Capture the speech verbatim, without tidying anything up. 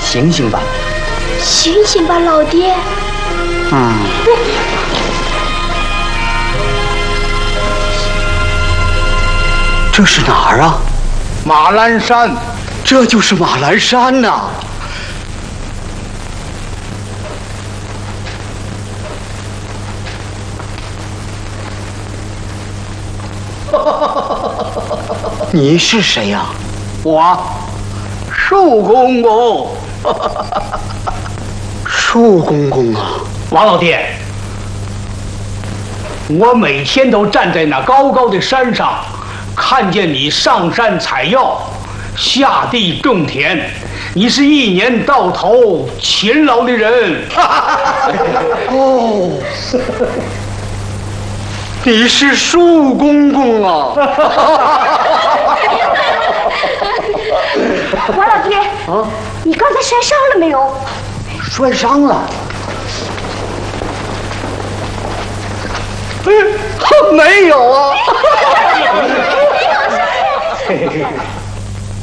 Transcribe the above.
醒醒吧！ 醒醒吧，老爹！ 嗯。这是哪儿啊？ 马栏山。 这就是马栏山呐、啊！你是谁呀、啊？ 我，树公公。 树公公啊， 王老爹，我每天都站在那高高的山上，看见你上山采药，下地种田，你是一年到头勤劳的人。 哦，你是树公公啊！ 王老爹，啊，你刚才摔伤了没有？ 摔伤了？ 嗯，没有啊。